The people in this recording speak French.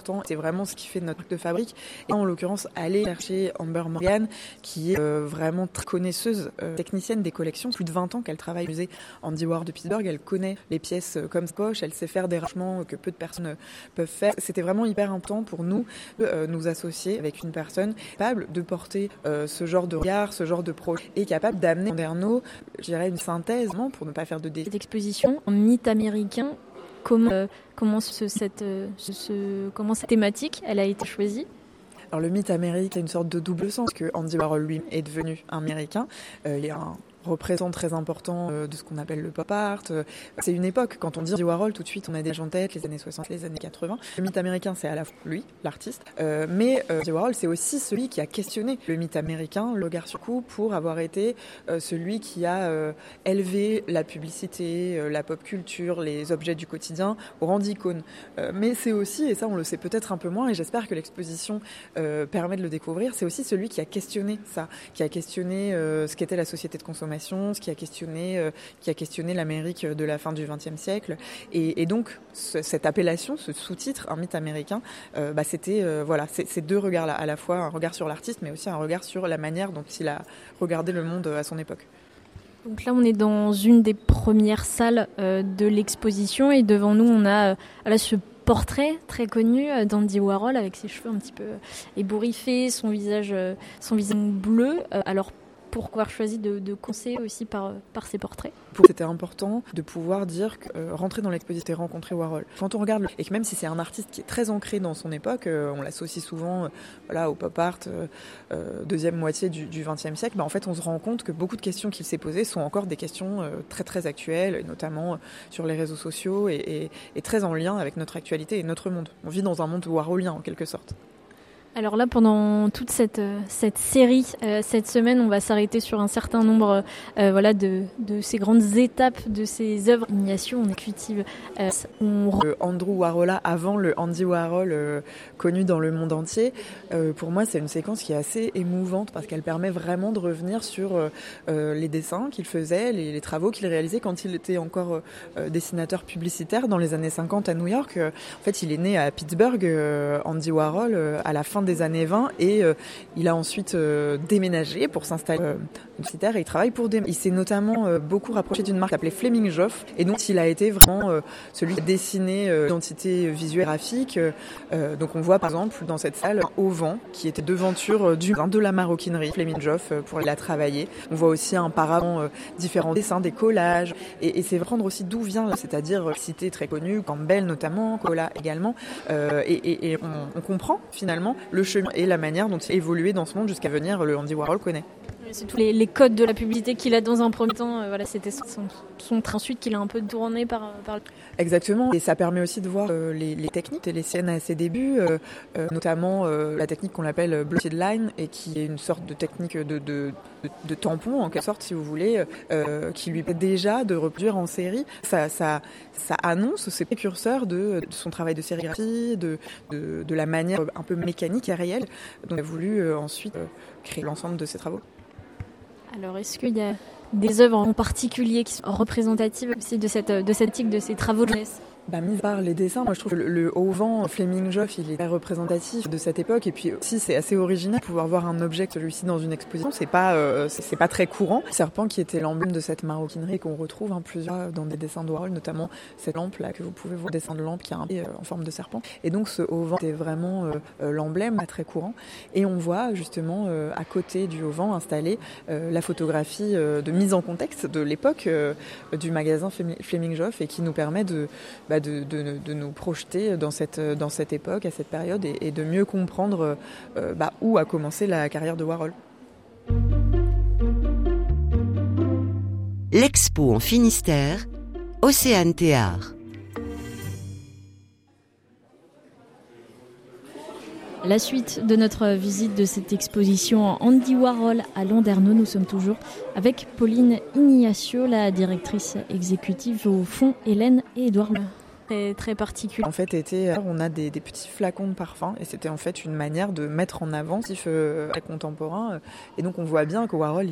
important. C'est vraiment ce qui fait notre marque de fabrique. Et en l'occurrence, aller chercher Amber Morgan, qui est vraiment très connaisseuse, technicienne des collections. Plus de 20 ans qu'elle travaille au musée Andy Warhol de Pittsburgh. Elle connaît les pièces comme sa poche. Elle sait faire des rachements que peu de personnes peuvent faire. C'était vraiment hyper important pour nous de nous associer avec une personne capable de porter ce genre de regard, ce genre de projet, et capable d'amener Anderno, je dirais, une synthèse pour ne pas faire de Cette exposition en mythe américain, comment cette thématique elle a été choisie? Alors le mythe américain a une sorte de double sens, que Andy Warhol lui est devenu américain. Il y a un représentant très important de ce qu'on appelle le pop art. C'est une époque, quand on dit Andy Warhol, tout de suite on a des gens en tête, les années 60, les années 80. Le mythe américain, c'est à la fois lui, l'artiste, mais Andy Warhol, c'est aussi celui qui a questionné le mythe américain, le regard sur coup, pour avoir été celui qui a élevé la publicité, la pop culture, les objets du quotidien au rang d'icône. Mais c'est aussi, et ça on le sait peut-être un peu moins, et j'espère que l'exposition permet de le découvrir, c'est aussi celui qui a questionné ça, qui a questionné ce qu'était la société de consommation, ce qui a questionné l'Amérique de la fin du XXe siècle. Et donc, cette appellation, ce sous-titre, un mythe américain, c'était ces deux regards-là, à la fois un regard sur l'artiste, mais aussi un regard sur la manière dont il a regardé le monde à son époque. Donc là, on est dans une des premières salles de l'exposition, et devant nous, on a ce portrait très connu d'Andy Warhol avec ses cheveux un petit peu ébouriffés, son visage bleu. Alors, pourquoi avoir choisi de commencer aussi par ces portraits? C'était important de pouvoir dire que rentrer dans l'exposition et rencontrer Warhol. Quand on regarde, et que même si c'est un artiste qui est très ancré dans son époque, on l'associe souvent au pop art, deuxième moitié du XXe siècle, en fait on se rend compte que beaucoup de questions qu'il s'est posées sont encore des questions très très actuelles, notamment sur les réseaux sociaux et très en lien avec notre actualité et notre monde. On vit dans un monde warholien en quelque sorte. Alors là, pendant toute cette série, cette semaine, on va s'arrêter sur un certain nombre de ces grandes étapes de ces œuvres. Ignacio, on cultive. Andrew Warhol, avant le Andy Warhol connu dans le monde entier, pour moi, c'est une séquence qui est assez émouvante parce qu'elle permet vraiment de revenir sur les dessins qu'il faisait, les travaux qu'il réalisait quand il était encore dessinateur publicitaire dans les années 50 à New York. En fait, il est né à Pittsburgh, Andy Warhol, à la fin des années 20, et il a ensuite déménagé pour s'installer universitaire, et il travaille pour il s'est notamment beaucoup rapproché d'une marque appelée Fleming Joff, et donc il a été vraiment celui qui a dessiné l'identité visuelle graphique. Donc on voit par exemple dans cette salle un auvent qui était devanture de la maroquinerie Fleming Joff pour la travailler. On voit aussi un paravent, différents dessins, des collages, et c'est prendre aussi d'où vient, c'est-à-dire cité très connue, Campbell notamment, Cola également, et on comprend finalement le chemin et la manière dont il a évolué dans ce monde jusqu'à venir le Andy Warhol connaît. C'est tous les codes de la publicité qu'il a dans un premier temps. C'était son train ensuite qu'il a un peu tourné par... Exactement. Et ça permet aussi de voir les techniques et les siennes à ses débuts, notamment la technique qu'on appelle blotted line, et qui est une sorte de technique de tampon, en quelque sorte, si vous voulez, qui lui permet déjà de reproduire en série. Ça annonce, c'est précurseur de son travail de sérigraphie, de la manière un peu mécanique et réelle dont il a voulu ensuite créer l'ensemble de ses travaux. Alors, est-ce qu'il y a des œuvres en particulier qui sont représentatives aussi de cette éthique, de ces travaux de jeunesse? Mis par les dessins, moi je trouve que le auvent Fleming Joff, il est très représentatif de cette époque, et puis aussi c'est assez original de pouvoir voir un objet comme celui-ci dans une exposition. C'est pas très courant. Le serpent qui était l'emblème de cette maroquinerie qu'on retrouve plusieurs dans des dessins de Warhol, notamment cette lampe là que vous pouvez voir, dessin de lampe qui a un pied en forme de serpent. Et donc ce auvent est vraiment l'emblème, pas très courant. Et on voit justement à côté du auvent installé la photographie de mise en contexte de l'époque du magasin Fleming Joff, et qui nous permet de nous projeter dans cette époque, à cette période, et de mieux comprendre où a commencé la carrière de Warhol. L'Expo en Finistère, Océane Théard. La suite de notre visite de cette exposition Andy Warhol à Landerneau, nous sommes toujours avec Pauline Ignacio, la directrice exécutive au Fonds Hélène et Édouard. Très particulier. En fait, on a des petits flacons de parfum, et c'était en fait une manière de mettre en avant les contemporains. Et donc on voit bien que Warhol